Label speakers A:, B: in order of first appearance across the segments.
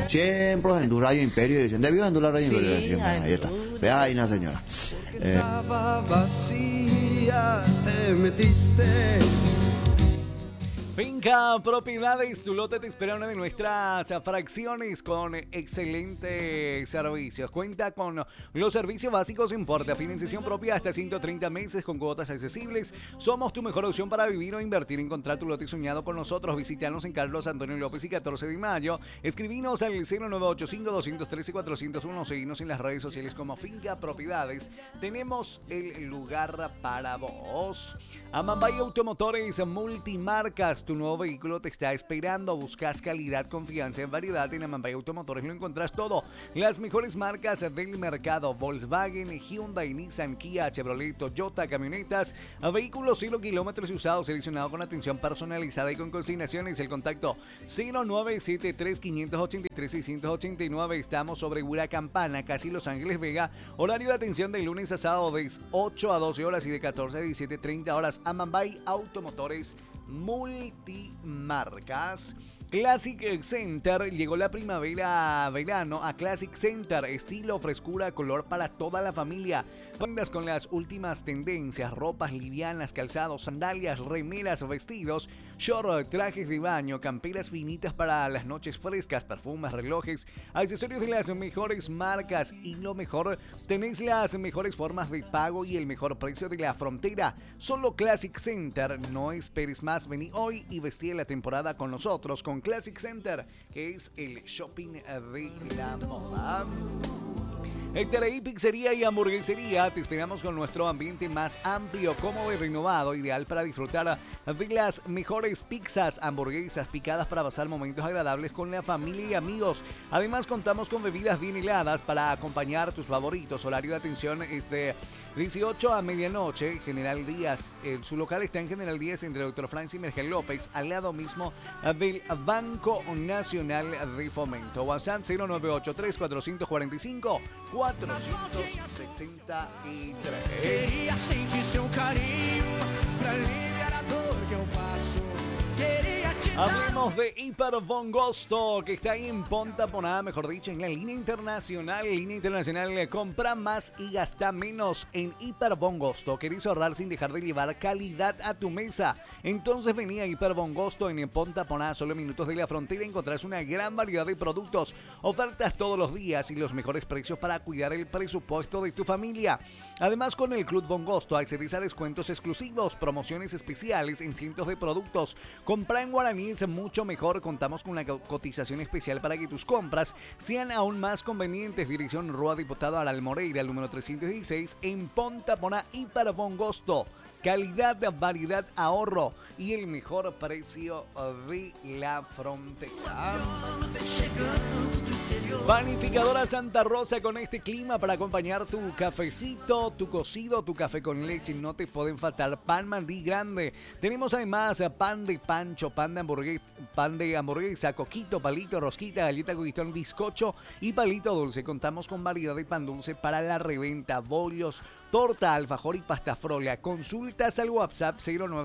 A: Siempre en tu Radio Imperio dicen, debió en tu Radio Imperio.
B: Sí,
A: Siempre, ahí está. Vea ahí una señora.
C: Estaba vacía, te metiste.
D: Finca Propiedades, tu lote te espera una de nuestras fracciones con excelentes servicios. Cuenta con los servicios básicos en porta, financiación propia hasta 130 meses con cuotas accesibles. Somos tu mejor opción para vivir o invertir. Encontrar tu lote soñado con nosotros. Visítanos en Carlos Antonio López y 14 de mayo. Escribinos al 0985-213-401. Seguinos en las redes sociales como Finca Propiedades. Tenemos el lugar para vos. Amambay Automotores Multimarcas. Tu nuevo vehículo te está esperando. Buscas calidad, confianza en variedad. En Amambay Automotores lo encontrás todo. Las mejores marcas del mercado: Volkswagen, Hyundai, Nissan, Kia, Chevrolet, Toyota, camionetas, vehículos 0 kilómetros y usados, seleccionado con atención personalizada y con consignaciones. El contacto 0973-583-689. Estamos sobre Huracampana, casi Los Ángeles Vega. Horario de atención de lunes a sábado de 8 a 12 horas y de 14 a 17:30 horas. Amambay Automotores Multimarcas. Classic Center, llegó la primavera-verano a Classic Center, estilo, frescura, color para toda la familia. Prendas con las últimas tendencias, ropas livianas, calzados, sandalias, remeras, vestidos, short, trajes de baño, camperas finitas para las noches frescas, perfumes, relojes, accesorios de las mejores marcas y lo mejor, tenéis las mejores formas de pago y el mejor precio de la frontera. Solo Classic Center, no esperes más, vení hoy y vestí la temporada con nosotros, con Classic Center, que es el shopping de la moda. Ectereí Pizzería y Hamburguesería, te esperamos con nuestro ambiente más amplio, cómodo y renovado, ideal para disfrutar de las mejores pizzas, hamburguesas picadas para pasar momentos agradables con la familia y amigos. Además contamos con bebidas bien heladas para acompañar tus favoritos. Horario de atención es de 18 a medianoche. General Díaz, su local está en General Díaz entre Dr. Francis y Mergel López, al lado mismo del Banco Nacional de Fomento. WhatsApp 0983-445-463.
C: Queria sentir seu carinho pra aliviar a dor que eu passo. Queria te
D: Hablemos de Hiper Bongosto, que está ahí en Ponta Poná, mejor dicho, en la línea internacional. Compra más y gasta menos en Hiper Bongosto. ¿Querés ahorrar sin dejar de llevar calidad a tu mesa? Entonces vení a Hiper Bongosto en Ponta Poná, solo minutos de la frontera. Encontrarás una gran variedad de productos, ofertas todos los días y los mejores precios para cuidar el presupuesto de tu familia. Además, con el Club Bongosto accedes a descuentos exclusivos, promociones especiales en cientos de productos. Compra en guaraní es mucho mejor. Contamos con una cotización especial para que tus compras sean aún más convenientes. Dirección Rua Diputado Aral Moreira, el número 316 en Ponta Poná. Hiper Bongosto. Calidad, variedad, ahorro y el mejor precio de la frontera. Panificadora Santa Rosa, con este clima para acompañar tu cafecito, tu cocido, tu café con leche. No te pueden faltar pan Mandí grande. Tenemos además pan de pancho, pan de hamburguesa, coquito, palito, rosquita, galleta, coquitón, bizcocho y palito dulce. Contamos con variedad de pan dulce para la reventa, bollos, torta, alfajor y pasta frola. Consultas al WhatsApp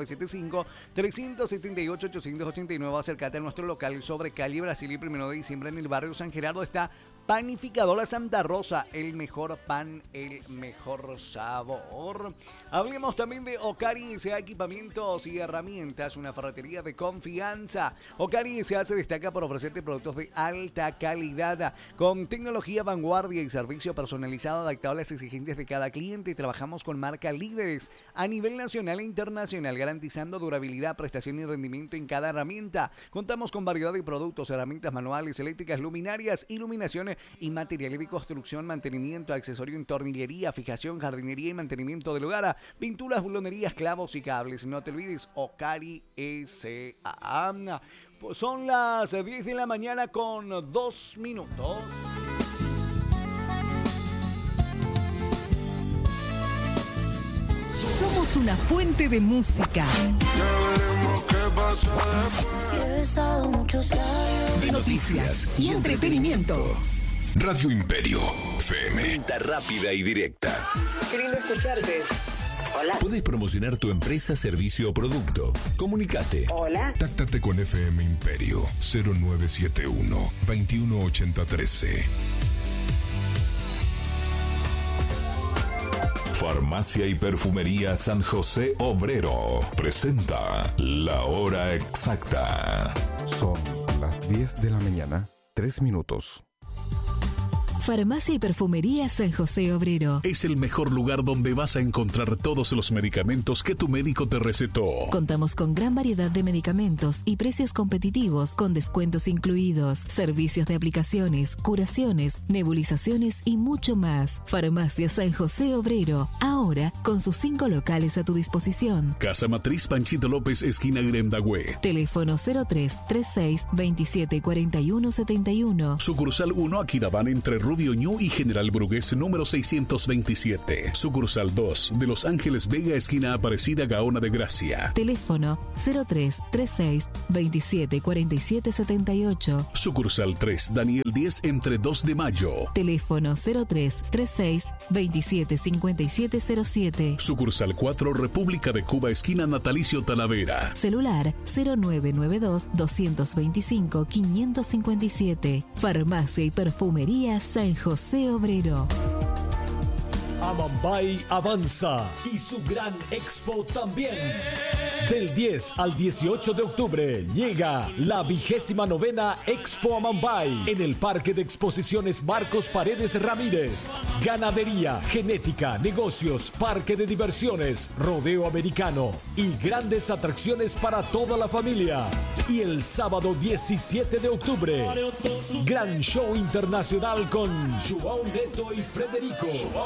D: 0975-378-889. Acércate a nuestro local sobre calle Brasil y 1 de diciembre en el barrio San Gerardo. Está Panificadora Santa Rosa, el mejor pan, el mejor sabor. Hablemos también de Ocari S.A. Equipamientos y Herramientas, una ferretería de confianza. Ocari S.A. se destaca por ofrecerte productos de alta calidad, con tecnología vanguardia y servicio personalizado adaptado a las exigencias de cada cliente. Trabajamos con marcas líderes a nivel nacional e internacional, garantizando durabilidad, prestación y rendimiento en cada herramienta. Contamos con variedad de productos, herramientas manuales, eléctricas, luminarias, iluminaciones y materiales de construcción, mantenimiento, accesorio en tornillería, fijación, jardinería y mantenimiento del hogar, pinturas, bulonerías, clavos y cables. No te olvides, Ocari S.A. Son las 10 de la mañana con 2 minutos.
E: Somos una fuente de música, de noticias y entretenimiento.
F: Radio Imperio FM.
G: Venta rápida y directa.
H: Qué lindo escucharte.
B: Hola.
F: Podés promocionar tu empresa, servicio o producto. Comunicate.
B: Hola.
G: Táctate con FM Imperio 0971 218013.
F: Farmacia y Perfumería San José Obrero presenta La Hora Exacta.
H: Son las 10 de la mañana, 3 minutos.
E: Farmacia y Perfumería San José Obrero.
I: Es el mejor lugar donde vas a encontrar todos los medicamentos que tu médico te recetó.
E: Contamos con gran variedad de medicamentos y precios competitivos con descuentos incluidos, servicios de aplicaciones, curaciones, nebulizaciones y mucho más. Farmacia San José Obrero, ahora con sus 5 locales a tu disposición.
I: Casa Matriz Panchito López, esquina Grendagüe.
E: Teléfono 0336 27 41 71.
I: Sucursal 1 Aquidabán entre Rubio Ñu y General Brugués número 627. Sucursal 2 de Los Ángeles Vega, esquina Aparecida Gaona de Gracia.
E: Teléfono 0336 27 47 78.
I: Sucursal 3 Daniel 10 entre 2 de Mayo.
E: Teléfono 0336 27 57 07.
I: Sucursal 4 República de Cuba, esquina Natalicio Talavera.
E: Celular 0992 225 557. Farmacia y Perfumería San José Obrero.
J: Amambay avanza y su gran expo también. Del 10 al 18 de octubre llega la 29ª Expo Amambay en el Parque de Exposiciones Marcos Paredes Ramírez. Ganadería, genética, negocios, parque de diversiones, rodeo americano y grandes atracciones para toda la familia. Y el sábado 17 de octubre, gran show internacional con João Neto y Frederico.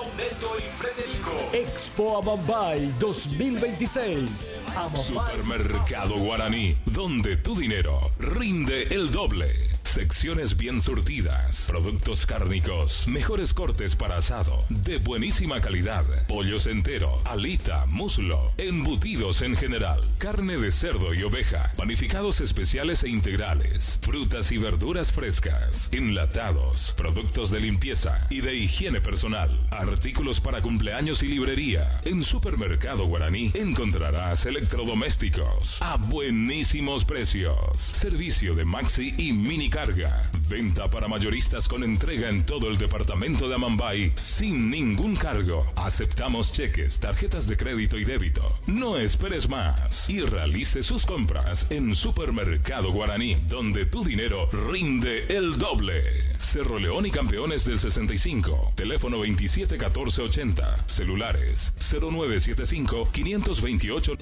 J: Expo Amambay 2026.
F: Supermercado Guaraní, donde tu dinero rinde el doble. Secciones bien surtidas, productos cárnicos, mejores cortes para asado, de buenísima calidad, pollos entero, alita, muslo, embutidos en general, carne de cerdo y oveja, panificados especiales e integrales, frutas y verduras frescas, enlatados, productos de limpieza y de higiene personal, artículos para cumpleaños y librería. En Supermercado Guaraní encontrarás electrodomésticos a buenísimos precios, servicio de maxi y mini carga, venta para mayoristas con entrega en todo el departamento de Amambay sin ningún cargo. Aceptamos cheques, tarjetas de crédito y débito. No esperes más y realice sus compras en Supermercado Guaraní, donde tu dinero rinde el doble. Cerro León y Campeones del 65, teléfono 271480, celulares 0975 528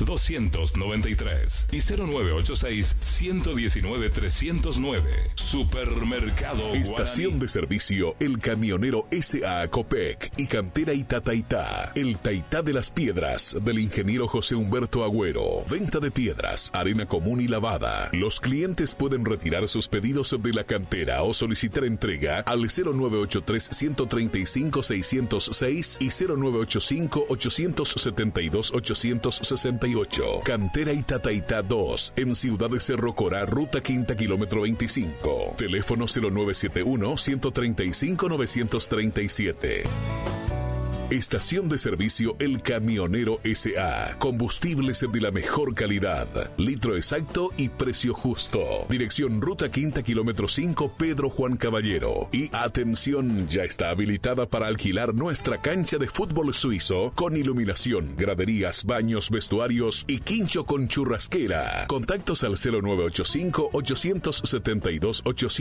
F: 293 y 0986 119 309. Supermercado
I: Estación
F: Guaraní.
I: de servicio El Camionero S.A. Copec y Cantera Itataitá. El Taitá de las Piedras del ingeniero José Humberto Agüero. Venta de piedras, arena común y lavada. Los clientes pueden retirar sus pedidos de la cantera o solicitar entrega al 0983 135 606 y 0985 872 868. Cantera Itataitá 2 en Ciudad de Cerro Corá, ruta quinta, kilómetro 25. Teléfono 0971 135 937. Estación de servicio El Camionero S.A. Combustibles de la mejor calidad, litro exacto y precio justo. Dirección Ruta Quinta, kilómetro 5, Pedro Juan Caballero. Y atención, ya está habilitada para alquilar nuestra cancha de fútbol suizo con iluminación, graderías, baños, vestuarios y quincho con churrasquera. Contactos al 0985 872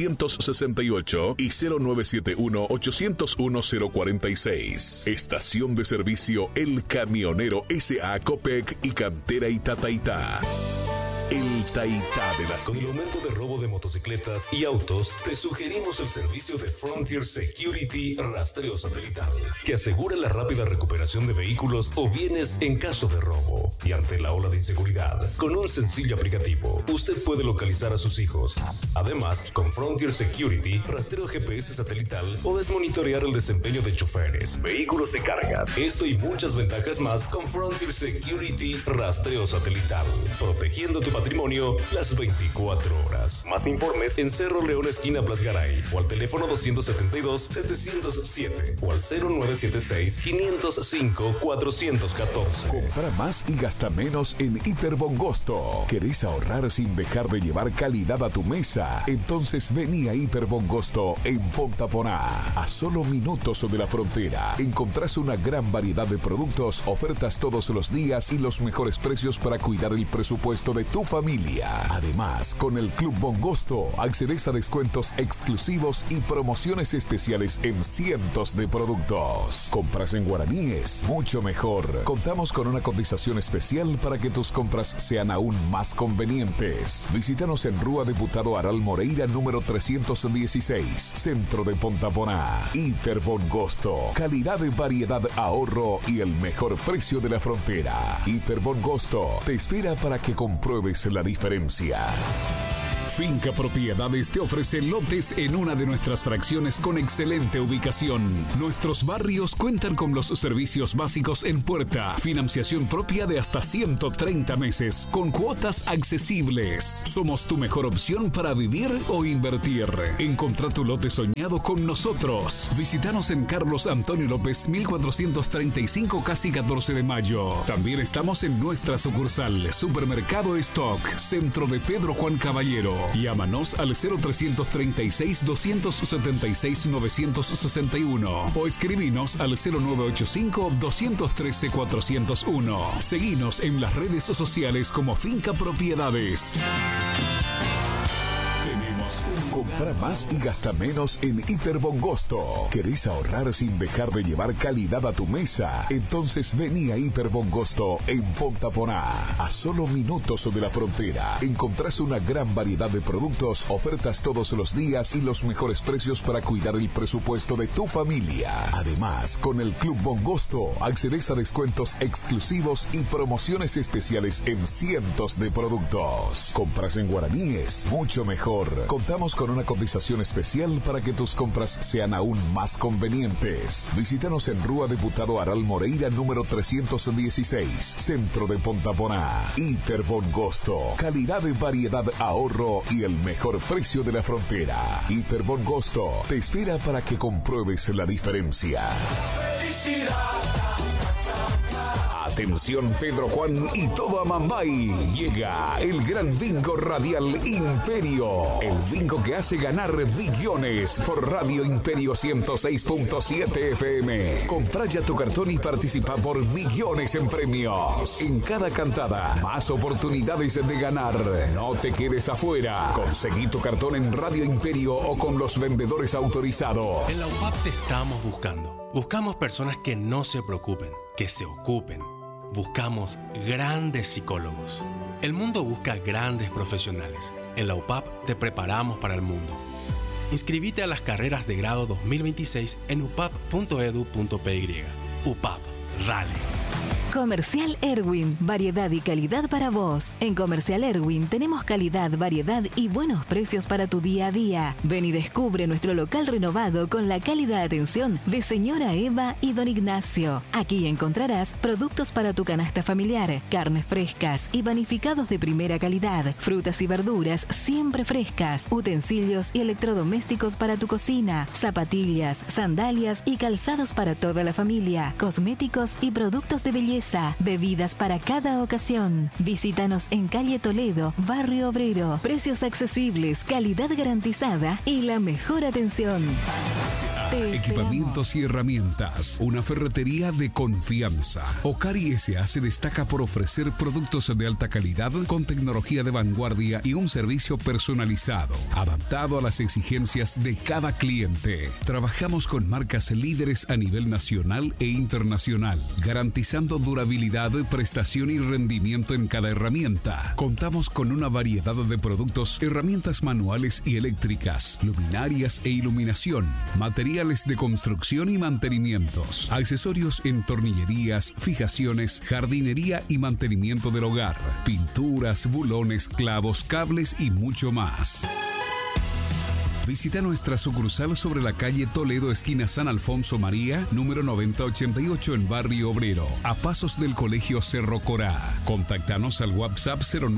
I: 868 y 0971 801 046. Estación de servicio El Camionero S.A. Copec y Cantera Itataitá. El Taitá de las...
K: Con el aumento de robo de motocicletas y autos, te sugerimos el servicio de Frontier Security Rastreo Satelital, que asegura la rápida recuperación de vehículos o bienes en caso de robo. Y ante la ola de inseguridad, con un sencillo aplicativo, usted puede localizar a sus hijos. Además, con Frontier Security, rastreo GPS satelital, podés monitorear el desempeño de choferes, vehículos de carga. Esto y muchas ventajas más con Frontier Security Rastreo Satelital, protegiendo tu patrimonio patrimonio las 24 horas. Más informes en Cerro León, esquina Plasgaray, o al teléfono 272-707 o al 0976-505-414.
I: Compra más y gasta menos en Hiperbongosto. ¿Querés ahorrar sin dejar de llevar calidad a tu mesa? Entonces vení a Hiperbongosto en Pontaponá. A solo minutos de la frontera encontrás una gran variedad de productos, ofertas todos los días y los mejores precios para cuidar el presupuesto de tu familia. Además, con el Club Bongosto accedes a descuentos exclusivos y promociones especiales en cientos de productos. Compras en guaraníes, mucho mejor. Contamos con una cotización especial para que tus compras sean aún más convenientes. Visítanos en Rúa Diputado Aral Moreira número 316, centro de Pontaponá. Hiperbongosto, calidad, variedad, ahorro y el mejor precio de la frontera. Hiperbongosto te espera para que compruebes la diferencia.
B: Finca Propiedades te ofrece lotes en una de nuestras fracciones con excelente ubicación. Nuestros barrios cuentan con los servicios básicos en puerta, financiación propia de hasta 130 meses, con cuotas accesibles. Somos tu mejor opción para vivir o invertir. Encontrá tu lote soñado con nosotros. Visítanos en Carlos Antonio López 1435, casi 14 de mayo. También estamos en nuestra sucursal Supermercado Stock, centro de Pedro Juan Caballero. Llámanos al 0326-276-961 o escribinos al 0985-213-401. Seguinos en las redes sociales como Finca Propiedades.
I: Compra más y gasta menos en Hiperbongosto. ¿Querés ahorrar sin dejar de llevar calidad a tu mesa? Entonces vení a Hiperbongosto en Pontaponá. A solo minutos de la frontera encontrás una gran variedad de productos, ofertas todos los días y los mejores precios para cuidar el presupuesto de tu familia. Además, con el Club Bongosto accedes a descuentos exclusivos y promociones especiales en cientos de productos. Compras en guaraníes, mucho mejor. Contamos con una cotización especial para que tus compras sean aún más convenientes. Visítanos en Rúa Diputado Aral Moreira número 316, centro de Pontaponá. Hiperbongosto, calidad, variedad, ahorro y el mejor precio de la frontera. Hiperbongosto te espera para que compruebes la diferencia. Atención Pedro Juan y todo Amambay. Llega el gran bingo radial Imperio. El bingo que hace ganar billones por Radio Imperio 106.7 FM. Compra ya tu cartón y participa por millones en premios. En cada cantada, más oportunidades de ganar. No te quedes afuera. Conseguí tu cartón en Radio Imperio o con los vendedores autorizados.
L: En la UPAP te estamos buscando. Buscamos personas que no se preocupen, que se ocupen. Buscamos grandes psicólogos. El mundo busca grandes profesionales. En la UPAP te preparamos para el mundo. Inscribite a las carreras de grado 2026 en upap.edu.py. UPAP, Rale.
E: Comercial Erwin, variedad y calidad para vos. En Comercial Erwin tenemos calidad, variedad y buenos precios para tu día a día. Ven y descubre nuestro local renovado con la cálida atención de señora Eva y don Ignacio. Aquí encontrarás productos para tu canasta familiar, carnes frescas y panificados de primera calidad, frutas y verduras siempre frescas, utensilios y electrodomésticos para tu cocina, zapatillas, sandalias y calzados para toda la familia, cosméticos y productos de belleza, bebidas para cada ocasión. Visítanos en calle Toledo, Barrio Obrero. Precios accesibles, calidad garantizada y la mejor atención.
B: Equipamientos y herramientas. Una ferretería de confianza. Ocari S.A. se destaca por ofrecer productos de alta calidad con tecnología de vanguardia y un servicio personalizado, adaptado a las exigencias de cada cliente. Trabajamos con marcas líderes a nivel nacional e internacional, garantizando durabilidad, prestación y rendimiento en cada herramienta. Contamos con una variedad de productos, herramientas manuales y eléctricas, luminarias e iluminación, materiales de construcción y mantenimientos, accesorios en tornillerías, fijaciones, jardinería y mantenimiento del hogar, pinturas, bulones, clavos, cables y mucho más. Visita nuestra sucursal sobre la calle Toledo, esquina San Alfonso María, número 9088 en Barrio Obrero, a pasos del Colegio Cerro Corá. Contáctanos al WhatsApp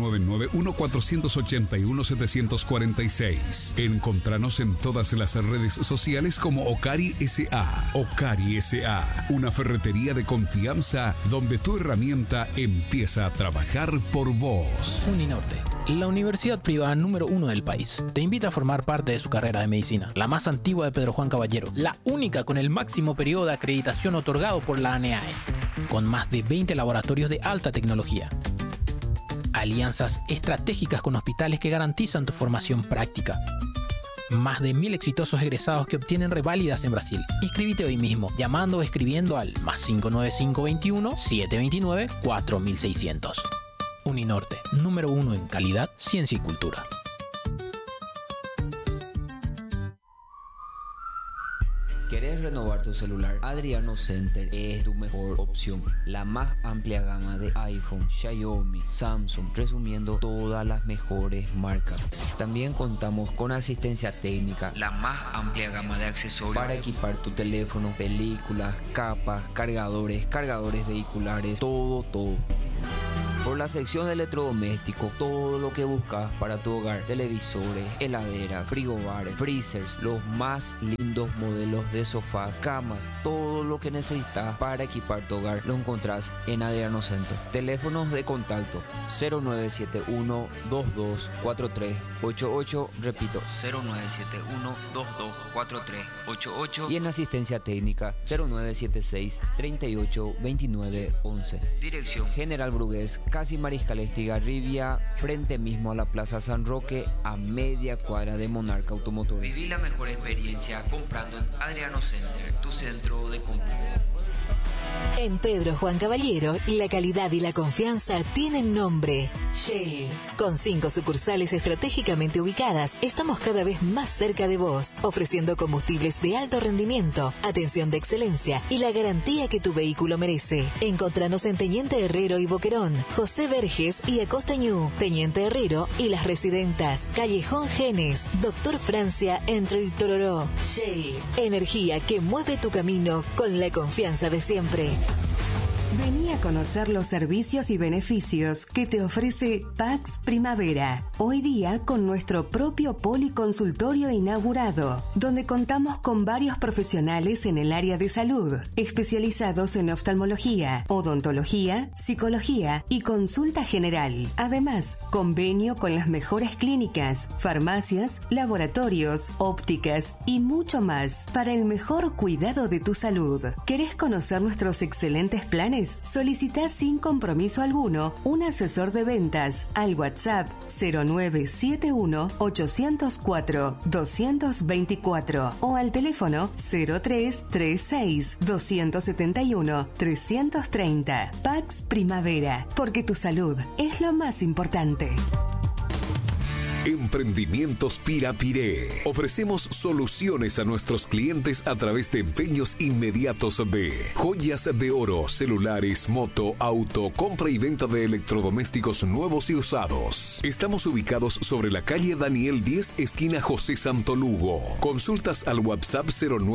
B: 0991-481-746. Encontranos en todas las redes sociales como Ocari S.A. Ocari S.A., una ferretería de confianza donde tu herramienta empieza a trabajar por vos.
M: Uninorte, la universidad privada número 1 del país, te invita a formar parte de su carrera de medicina, la más antigua de Pedro Juan Caballero, la única con el máximo periodo de acreditación otorgado por la ANEAES, con más de 20 laboratorios de alta tecnología. Alianzas estratégicas con hospitales que garantizan tu formación práctica. Más de 1000 exitosos egresados que obtienen reválidas en Brasil. Inscríbete hoy mismo, llamando o escribiendo al +59521 729 4600. Uninorte, número 1 en calidad, ciencia y cultura.
N: ¿Querés renovar tu celular? Adriano Center es tu mejor opción. La más amplia gama de iPhone, Xiaomi, Samsung, resumiendo todas las mejores marcas. También contamos con asistencia técnica, la más amplia gama de accesorios para equipar tu teléfono, películas, capas, cargadores vehiculares, todo. Por la sección de electrodomésticos, todo lo que buscas para tu hogar: televisores, heladeras, frigobares, freezers, los más lindos modelos de sofás, camas, todo lo que necesitas para equipar tu hogar lo encontrás en Adriano Center. Teléfonos de contacto 0971-224388, repito, 0971-224388, y en asistencia técnica 0976-382911. Dirección: General Brugués, casi Mariscal Estigarribia, frente mismo a la Plaza San Roque, a media cuadra de Monarca Automotor. Viví la mejor experiencia comprando en Adriano Center, tu centro de compra.
E: En Pedro Juan Caballero, la calidad y la confianza tienen nombre: Shell. Con 5 sucursales estratégicamente ubicadas, estamos cada vez más cerca de vos, ofreciendo combustibles de alto rendimiento, atención de excelencia y la garantía que tu vehículo merece. Encontranos en Teniente Herrero y Boquerón, José Verges y Acosta Ñu, Teniente Herrero y Las Residentas, Callejón Genes, Doctor Francia, entre y Tororó. Shell, energía que mueve tu camino con la confianza de siempre.
O: Vení a conocer los servicios y beneficios que te ofrece Pax Primavera. Hoy día con nuestro propio policonsultorio inaugurado, donde contamos con varios profesionales en el área de salud, especializados en oftalmología, odontología, psicología y consulta general. Además, convenio con las mejores clínicas, farmacias, laboratorios, ópticas y mucho más para el mejor cuidado de tu salud. ¿Querés conocer nuestros excelentes planes? Solicita sin compromiso alguno un asesor de ventas al WhatsApp 0971-804-224 o al teléfono 0336-271-330. Pax Primavera, porque tu salud es lo más importante.
I: Emprendimientos Pirapiré. Ofrecemos soluciones a nuestros clientes a través de empeños inmediatos de joyas de oro, celulares, moto, auto, compra y venta de electrodomésticos nuevos y usados. Estamos ubicados sobre la calle Daniel 10, esquina José Santo Lugo. Consultas al WhatsApp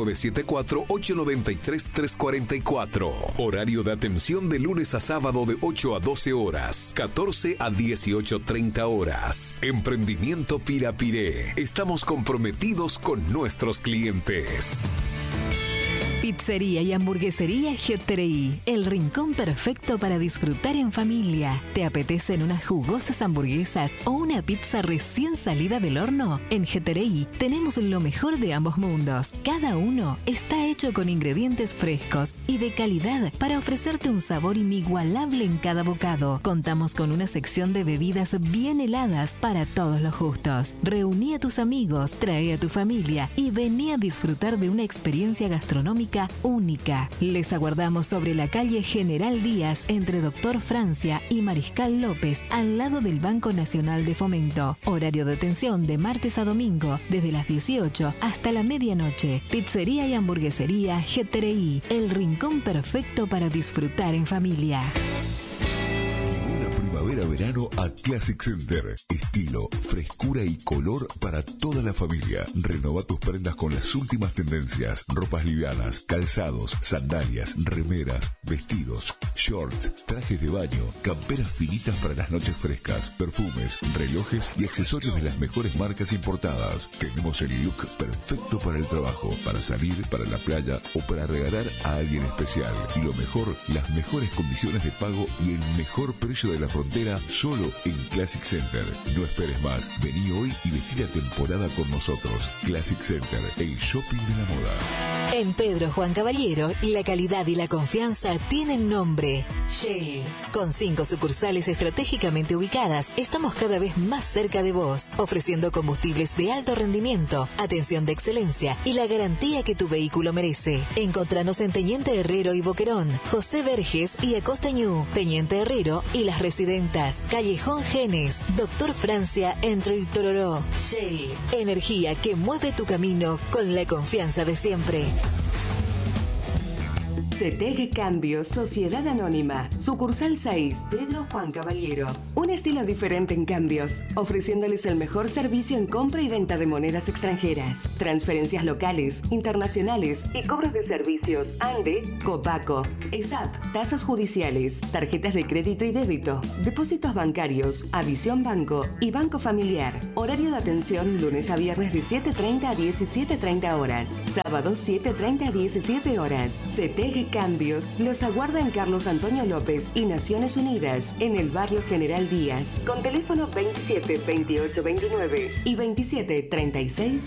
I: 0974-893-344. Horario de atención de lunes a sábado de 8 a 12 horas, 14 a 18:30 horas. Emprendimiento Pirapiré. Estamos comprometidos con nuestros clientes.
E: Pizzería y hamburguesería Jettereí, el rincón perfecto para disfrutar en familia. ¿Te apetecen unas jugosas hamburguesas o una pizza recién salida del horno? En Jettereí tenemos lo mejor de ambos mundos. Cada uno está hecho con ingredientes frescos y de calidad para ofrecerte un sabor inigualable en cada bocado. Contamos con una sección de bebidas bien heladas para todos los gustos. Reuní a tus amigos, trae a tu familia y vení a disfrutar de una experiencia gastronómica única. Les aguardamos sobre la calle General Díaz, entre Doctor Francia y Mariscal López, al lado del Banco Nacional de Fomento. Horario de atención de martes a domingo, desde las 18 hasta la medianoche. Pizzería y hamburguesería Jettereí, el rincón perfecto para disfrutar en familia.
P: primavera-verano a Classic Center. Estilo, frescura y color para toda la familia. Renova tus prendas con las últimas tendencias. Ropas livianas, calzados, sandalias, remeras, vestidos, shorts, trajes de baño, camperas finitas para las noches frescas, perfumes, relojes y accesorios de las mejores marcas importadas. Tenemos el look perfecto para el trabajo, para salir, para la playa o para regalar a alguien especial. Y lo mejor, las mejores condiciones de pago y el mejor precio de la frontera solo en Classic Center. No esperes más. Vení hoy y vestí la temporada con nosotros. Classic Center, el shopping de la moda.
E: En Pedro Juan Caballero, la calidad y la confianza tienen nombre. Shell. Con 5 sucursales estratégicamente ubicadas, estamos cada vez más cerca de vos, ofreciendo combustibles de alto rendimiento, atención de excelencia y la garantía que tu vehículo merece. Encontranos en Teniente Herrero y Boquerón, José Verges y Acosta Ñu, Teniente Herrero y Las Residentas, Callejón Genes, Doctor Francia, entre y Tororó. Shell, energía que mueve tu camino con la confianza de siempre.
O: CETEG Cambio, Sociedad Anónima, sucursal 6, Pedro Juan Caballero. Un estilo diferente en cambios, ofreciéndoles el mejor servicio en compra y venta de monedas extranjeras, transferencias locales, internacionales y cobros de servicios. ANDE, Copaco, ESAP, tasas judiciales, tarjetas de crédito y débito, depósitos bancarios, Avisión Banco y Banco Familiar. Horario de atención lunes a viernes de 7:30 a 17:30 horas, sábados 7:30 a 17 horas. CETEG Cambios los aguarda en Carlos Antonio López y Naciones Unidas, en el barrio General Díaz, con teléfono 27 28 29 y 27 36